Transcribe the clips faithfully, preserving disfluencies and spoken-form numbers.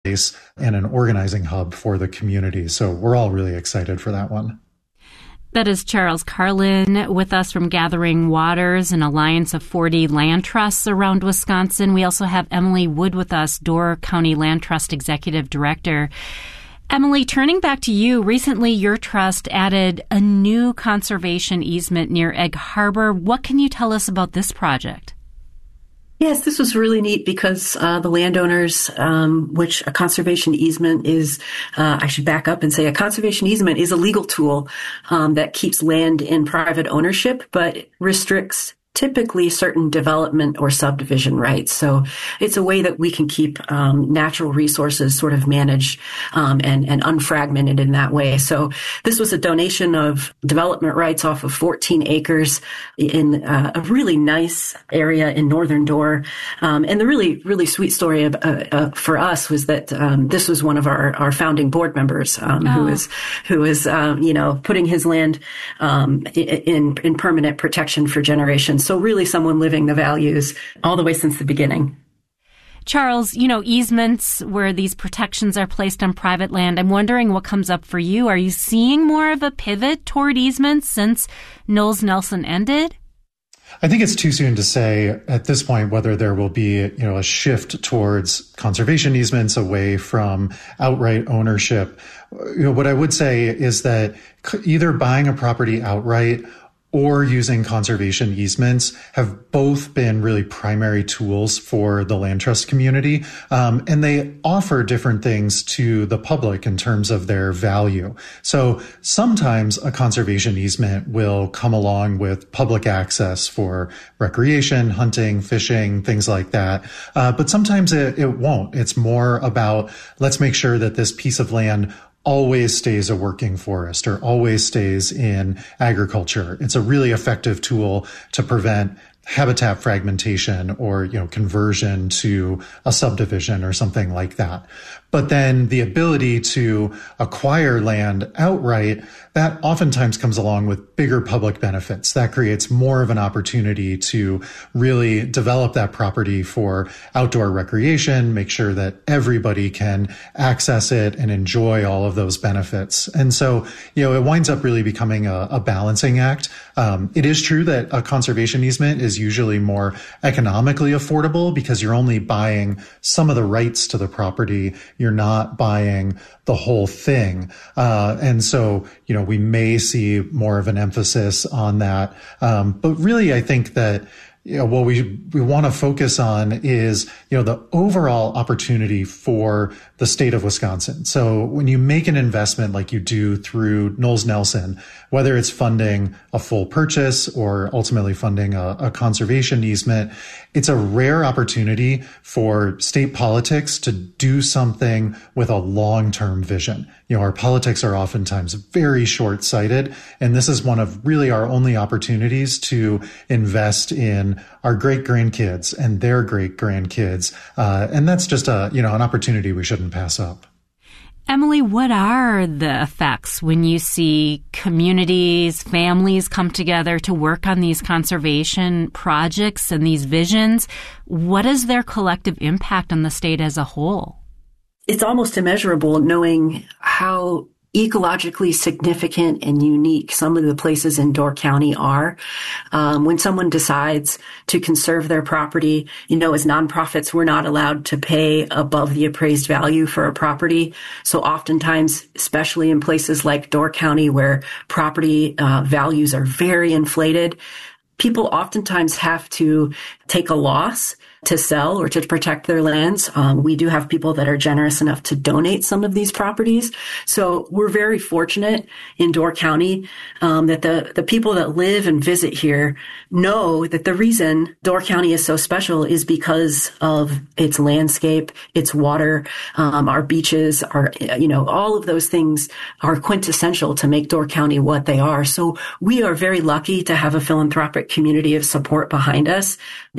place and an organizing hub for the community. So we're all really excited for that one. That is Charles Carlin with us from Gathering Waters, an alliance of forty land trusts around Wisconsin. We also have Emily Wood with us, Door County Land Trust Executive Director. Emily, turning back to you, recently your trust added a new conservation easement near Egg Harbor. What can you tell us about this project? Yes, this was really neat because uh, the landowners, um, which a conservation easement is, uh, I should back up and say a conservation easement is a legal tool um, that keeps land in private ownership, but restricts typically certain development or subdivision rights. So it's a way that we can keep um, natural resources sort of managed um, and, and unfragmented in that way. So this was a donation of development rights off of fourteen acres in uh, a really nice area in Northern Door. Um, and the really, really sweet story of, uh, uh, for us was that um, this was one of our, our founding board members um, oh. who was, who was um, you know, putting his land um, in, in permanent protection for generations. So really someone living the values all the way since the beginning. Charles, you know, easements where these protections are placed on private land, I'm wondering what comes up for you. Are you seeing more of a pivot toward easements since Knowles Nelson ended? I think it's too soon to say at this point whether there will be, you know, a shift towards conservation easements away from outright ownership. You know, what I would say is that either buying a property outright or using conservation easements have both been really primary tools for the land trust community. Um, and they offer different things to the public in terms of their value. So sometimes a conservation easement will come along with public access for recreation, hunting, fishing, things like that. Uh, but sometimes it, it won't. It's more about, let's make sure that this piece of land always stays a working forest or always stays in agriculture. It's a really effective tool to prevent habitat fragmentation or, you know, conversion to a subdivision or something like that. But then the ability to acquire land outright, that oftentimes comes along with bigger public benefits. That creates more of an opportunity to really develop that property for outdoor recreation, make sure that everybody can access it and enjoy all of those benefits. And so, you know, it winds up really becoming a, a balancing act. Um, it is true that a conservation easement is usually more economically affordable because you're only buying some of the rights to the property. You're not buying the whole thing. Uh, and so, you know, we may see more of an emphasis on that. Um, but really, I think that, you know, what we, we want to focus on is, you know, the overall opportunity for the state of Wisconsin. So when you make an investment like you do through Knowles Nelson, whether it's funding a full purchase or ultimately funding a, a conservation easement, it's a rare opportunity for state politics to do something with a long-term vision. You know, our politics are oftentimes very short-sighted, and this is one of really our only opportunities to invest in our great-grandkids and their great-grandkids. Uh, and that's just a, you know, an opportunity we shouldn't pass up. Emily, what are the effects when you see communities, families come together to work on these conservation projects and these visions? What is their collective impact on the state as a whole? It's almost immeasurable knowing how ecologically significant and unique some of the places in Door County are. Um, when someone decides to conserve their property, you know, as nonprofits, we're not allowed to pay above the appraised value for a property. So oftentimes, especially in places like Door County where property uh, values are very inflated, people oftentimes have to take a loss to sell or to protect their lands. Um, we do have people that are generous enough to donate some of these properties. So we're very fortunate in Door County um, that the, the people that live and visit here know that the reason Door County is so special is because of its landscape, its water, um, our beaches, our, you know, all of those things are quintessential to make Door County what they are. So we are very lucky to have a philanthropic community of support behind us.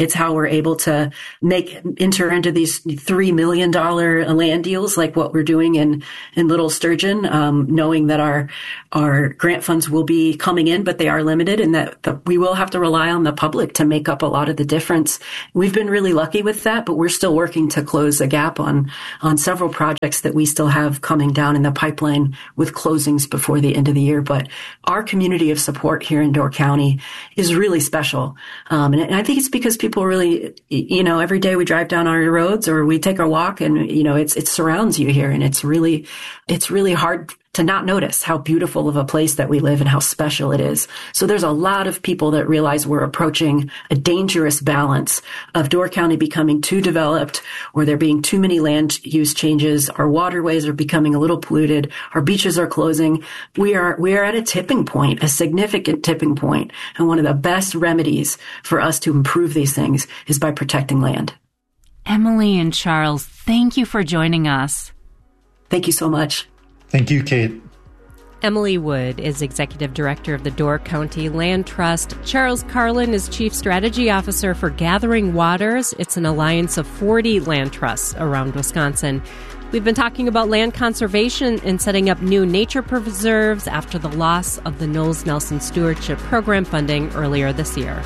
It's how we're able to make, enter into these three million dollars land deals like what we're doing in, in Little Sturgeon, um, knowing that our, our grant funds will be coming in, but they are limited and that the, we will have to rely on the public to make up a lot of the difference. We've been really lucky with that, but we're still working to close a gap on, on several projects that we still have coming down in the pipeline with closings before the end of the year. But our community of support here in Door County is really special. Um, and I think it's because people really, you know, every day we drive down our roads or we take a walk and, you know, it's, it surrounds you here. And it's really, it's really hard to not notice how beautiful of a place that we live and how special it is. So there's a lot of people that realize we're approaching a dangerous balance of Door County becoming too developed or there being too many land use changes. Our waterways are becoming a little polluted. Our beaches are closing. We are, we are at a tipping point, a significant tipping point. And one of the best remedies for us to improve these things is by protecting land. Emily and Charles, thank you for joining us. Thank you so much. Thank you, Kate. Emily Wood is Executive Director of the Door County Land Trust. Charles Carlin is Chief Strategy Officer for Gathering Waters. It's an alliance of forty land trusts around Wisconsin. We've been talking about land conservation and setting up new nature preserves after the loss of the Knowles Nelson Stewardship Program funding earlier this year.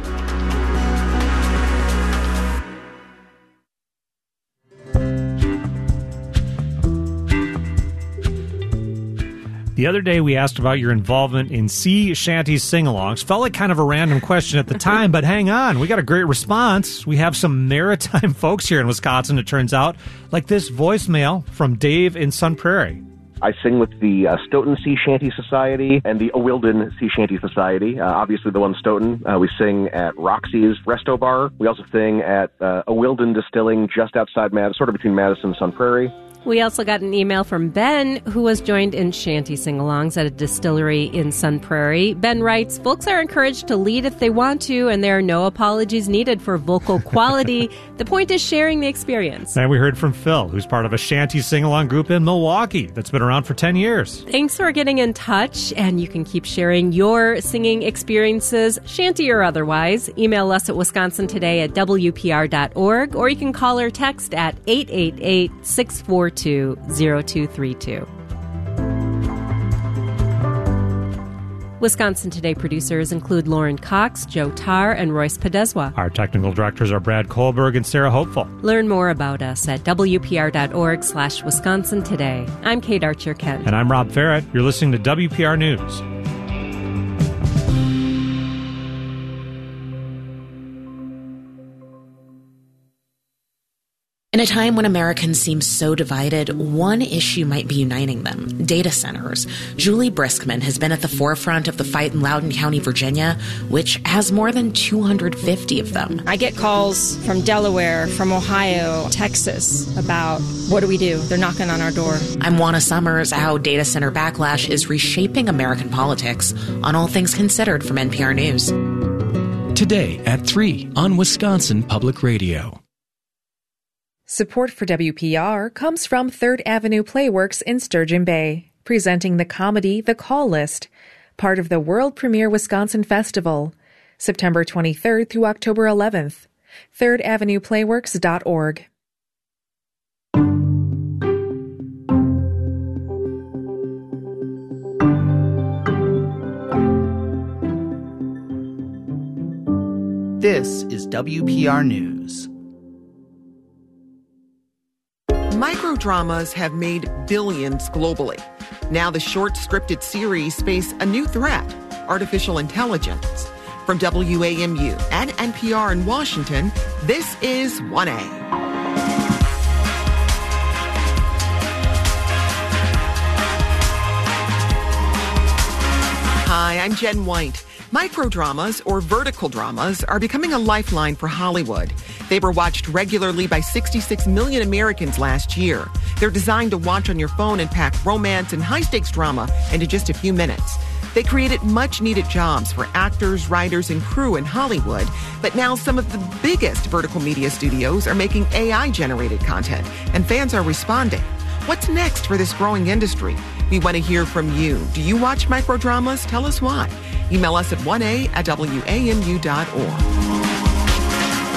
The other day, we asked about your involvement in sea shanty sing-alongs. Felt like kind of a random question at the time, but hang on. We got a great response. We have some maritime folks here in Wisconsin, it turns out, like this voicemail from Dave in Sun Prairie. I sing with the uh, Stoughton Sea Shanty Society and the Awilden Sea Shanty Society. Uh, obviously, the one Stoughton. Uh, we sing at Roxy's Resto Bar. We also sing at uh, Awilden Distilling just outside Madison, sort of between Madison and Sun Prairie. We also got an email from Ben, who was joined in shanty sing-alongs at a distillery in Sun Prairie. Ben writes, folks are encouraged to lead if they want to, and there are no apologies needed for vocal quality. The point is sharing the experience. And we heard from Phil, who's part of a shanty sing-along group in Milwaukee that's been around for ten years. Thanks for getting in touch, and you can keep sharing your singing experiences, shanty or otherwise. Email us at wisconsin today at w p r dot org, or you can call or text at eight eight eight, six four two, zero two three two. Wisconsin Today producers include Lauren Cox, Joe Tarr, and Royce Podeswa. Our technical directors are Brad Kohlberg and Sarah Hopeful. Learn more about us at w p r dot org slash Wisconsin Today. I'm Kate Archer-Kent. And I'm Rob Ferrett. You're listening to W P R News. In a time when Americans seem so divided, one issue might be uniting them: data centers. Julie Briskman has been at the forefront of the fight in Loudoun County, Virginia, which has more than two hundred fifty of them. I get calls from Delaware, from Ohio, Texas about what do we do? They're knocking on our door. I'm Juana Summers. How data center backlash is reshaping American politics on All Things Considered from N P R News. Today at three on Wisconsin Public Radio. Support for W P R comes from Third Avenue Playworks in Sturgeon Bay, presenting the comedy The Call List, part of the world premiere Wisconsin Festival, September twenty-third through October eleventh. third avenue playworks dot org. This is W P R News. Microdramas have made billions globally. Now the short scripted series face a new threat: artificial intelligence. From W A M U and N P R in Washington, this is one A. Hi, I'm Jen White. Microdramas, or vertical dramas, are becoming a lifeline for Hollywood. They were watched regularly by sixty-six million Americans last year. They're designed to watch on your phone and pack romance and high-stakes drama into just a few minutes. They created much-needed jobs for actors, writers, and crew in Hollywood. But now some of the biggest vertical media studios are making A I-generated content, and fans are responding. What's next for this growing industry? We want to hear from you. Do you watch microdramas? Tell us why. Email us at one a at w a m u dot org.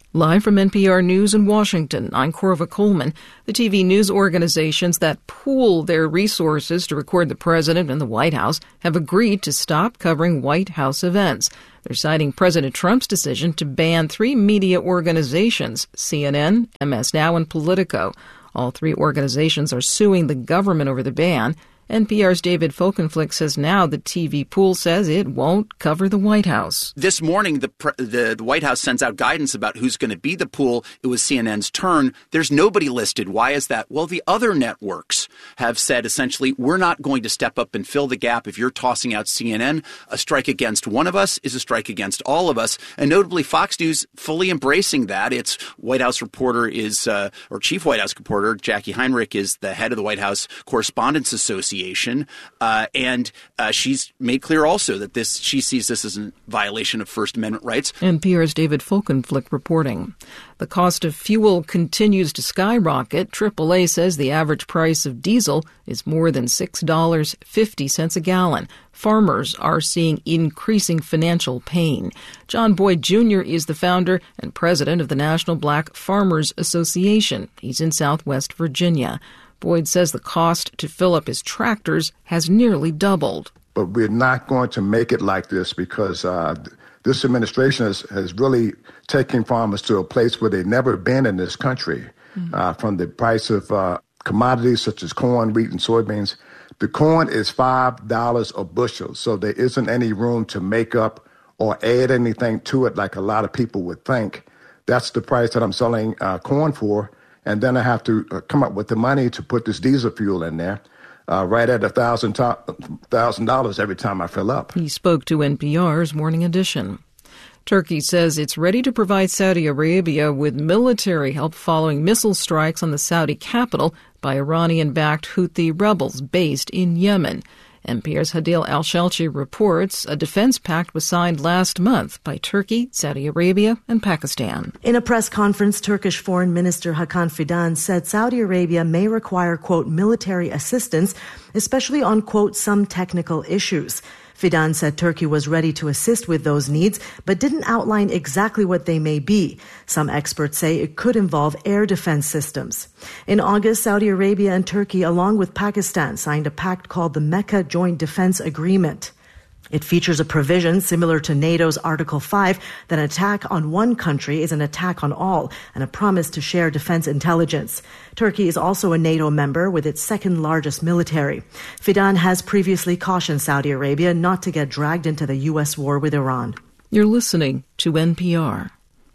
Live from N P R News in Washington, I'm Corva Coleman. The T V news organizations that pool their resources to record the president and the White House have agreed to stop covering White House events. They're citing President Trump's decision to ban three media organizations, C N N, M S Now, and Politico. All three organizations are suing the government over the ban. N P R's David Folkenflik says now the T V pool says it won't cover the White House. This morning, the, the, the White House sends out guidance about who's going to be the pool. It was C N N's turn. There's nobody listed. Why is that? Well, the other networks have said essentially, we're not going to step up and fill the gap. If you're tossing out C N N, a strike against one of us is a strike against all of us. And notably, Fox News fully embracing that. Its White House reporter is, uh, or chief White House reporter, Jackie Heinrich, is the head of the White House Correspondents Association. Uh, and uh, she's made clear also that this she sees this as a violation of First Amendment rights. N P R's David Folkenflik reporting. The cost of fuel continues to skyrocket. triple A says the average price of diesel is more than six dollars and fifty cents a gallon. Farmers are seeing increasing financial pain. John Boyd Junior is the founder and president of the National Black Farmers Association. He's in Southwest Virginia. Boyd says the cost to fill up his tractors has nearly doubled. But we're not going to make it like this because uh, this administration has, has really taken farmers to a place where they've never been in this country. Mm-hmm. Uh, from the price of uh, commodities such as corn, wheat, and soybeans. The corn is five dollars a bushel, so there isn't any room to make up or add anything to it like a lot of people would think. That's the price that I'm selling uh, corn for. And then I have to uh, come up with the money to put this diesel fuel in there, uh, right at a thousand thousand dollars every time I fill up. He spoke to N P R's Morning Edition. Turkey says it's ready to provide Saudi Arabia with military help following missile strikes on the Saudi capital by Iranian-backed Houthi rebels based in Yemen. N P R's Hadil Al-Shelchi reports a defense pact was signed last month by Turkey, Saudi Arabia, and Pakistan. In a press conference, Turkish Foreign Minister Hakan Fidan said Saudi Arabia may require, quote, military assistance, especially on, quote, some technical issues. Fidan said Turkey was ready to assist with those needs, but didn't outline exactly what they may be. Some experts say it could involve air defense systems. In August, Saudi Arabia and Turkey, along with Pakistan, signed a pact called the Mecca Joint Defense Agreement. It features a provision similar to NATO's Article five that an attack on one country is an attack on all, and a promise to share defense intelligence. Turkey is also a NATO member with its second largest military. Fidan has previously cautioned Saudi Arabia not to get dragged into the U S war with Iran. You're listening to N P R.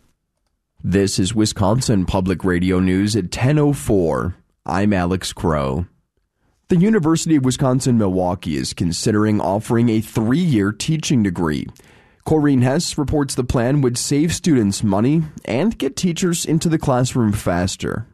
This is Wisconsin Public Radio News at ten oh four. I'm Alex Crow. The University of Wisconsin-Milwaukee is considering offering a three-year teaching degree. Corrine Hess reports the plan would save students money and get teachers into the classroom faster.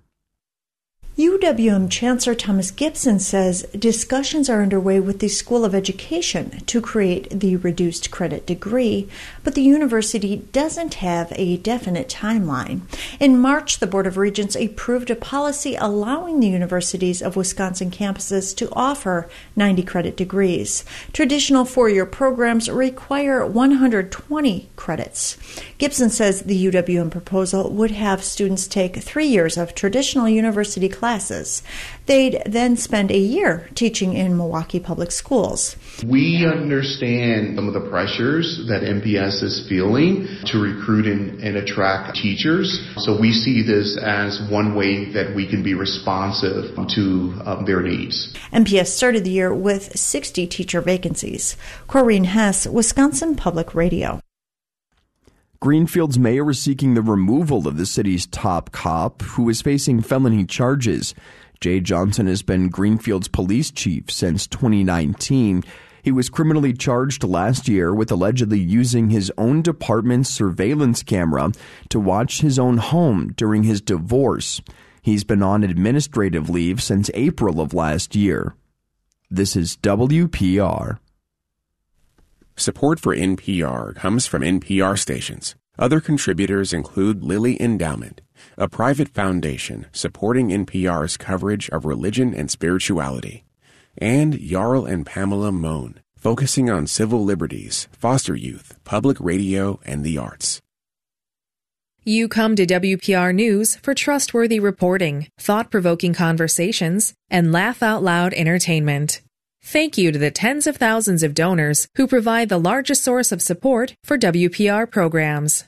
U W M Chancellor Thomas Gibson says discussions are underway with the School of Education to create the reduced credit degree, but the university doesn't have a definite timeline. In March, the Board of Regents approved a policy allowing the universities of Wisconsin campuses to offer ninety credit degrees. Traditional four-year programs require one hundred twenty credits. Gibson says the U W M proposal would have students take three years of traditional university classes. They'd then spend a year teaching in Milwaukee public schools. We understand some of the pressures that M P S is feeling to recruit and, and attract teachers. So we see this as one way that we can be responsive to um, their needs. M P S started the year with sixty teacher vacancies. Corrine Hess, Wisconsin Public Radio. Greenfield's mayor is seeking the removal of the city's top cop, who is facing felony charges. Jay Johnson has been Greenfield's police chief since twenty nineteen. He was criminally charged last year with allegedly using his own department's surveillance camera to watch his own home during his divorce. He's been on administrative leave since April of last year. This is W P R. Support for N P R comes from N P R stations. Other contributors include Lilly Endowment, a private foundation supporting N P R's coverage of religion and spirituality, and Jarl and Pamela Mohn, focusing on civil liberties, foster youth, public radio, and the arts. You come to W P R News for trustworthy reporting, thought-provoking conversations, and laugh-out-loud entertainment. Thank you to the tens of thousands of donors who provide the largest source of support for W P R programs.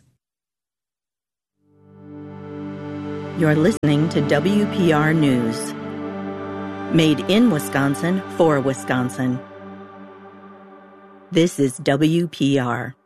You're listening to W P R News. Made in Wisconsin for Wisconsin. This is W P R.